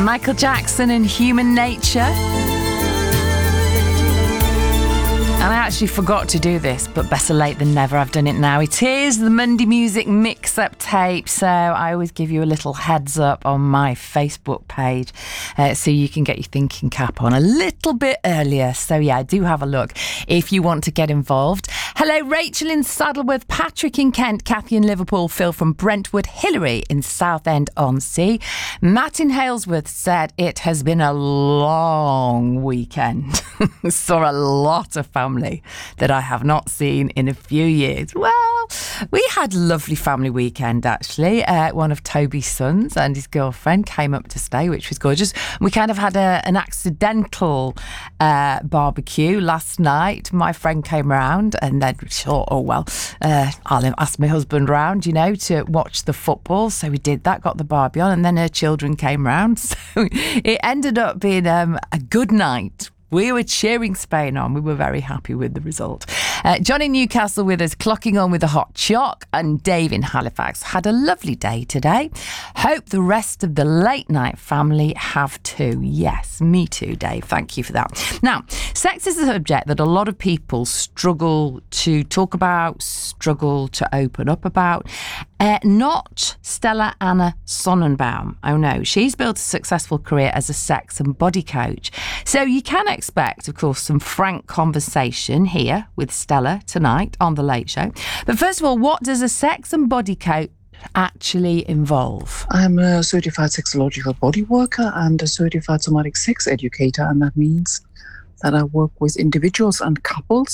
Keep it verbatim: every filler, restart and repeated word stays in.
Michael Jackson and Human Nature. And I actually forgot to do this, but better late than never. I've done it now. It is the Monday Music Mix-Up tape, so I always give you a little heads up on my Facebook page uh, so you can get your thinking cap on a little bit earlier. So yeah, do have a look if you want to get involved. Hello, Rachel in Saddleworth, Patrick in Kent, Kathy in Liverpool, Phil from Brentwood, Hillary in Southend-on-Sea. Matt in Halesworth said it has been a long weekend. Saw a lot of family that I have not seen in a few years. Well, we had a lovely family weekend, actually. Uh, one of Toby's sons and his girlfriend came up to stay, which was gorgeous. We kind of had a, an accidental uh, barbecue last night. My friend came round and then we thought, oh, well, uh, I'll ask my husband round, you know, to watch the football. So we did that, got the barbie on, and then her children came round. So it ended up being um, a good night. We were cheering Spain on. We were very happy with the result. Uh, John in Newcastle with us, clocking on with a hot choc, and Dave in Halifax had a lovely day today. Hope the rest of the late night family have too. Yes, me too, Dave. Thank you for that. Now, sex is a subject that a lot of people struggle to talk about, struggle to open up about. Uh, not Stella Anna Sonnenbaum. Oh no, she's built a successful career as a sex and body coach. So you can expect, of course, some frank conversation here with Stella tonight on The Late Show. But first of all, what does a sex and body coach actually involve? I'm a certified sexological body worker and a certified somatic sex educator, and that means that I work with individuals and couples